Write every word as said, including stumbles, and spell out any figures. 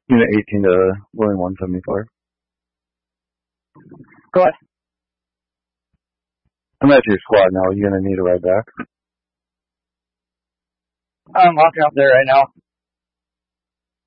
Unit eighteen to William one seventy-four. Go ahead. I'm at your squad now. Are you going to need a ride back? I'm walking up there right now.